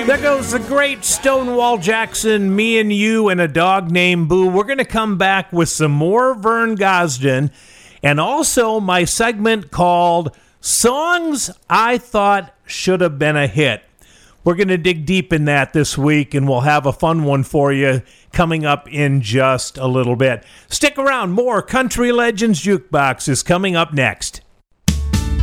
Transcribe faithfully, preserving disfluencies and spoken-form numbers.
There goes the great Stonewall Jackson, Me and You and a Dog Named Boo. We're going to come back with some more Vern Gosdin and also my segment called Songs I Thought Should Have Been a Hit. We're going to dig deep in that this week, and we'll have a fun one for you coming up in just a little bit. Stick around. More Country Legends Jukebox is coming up next.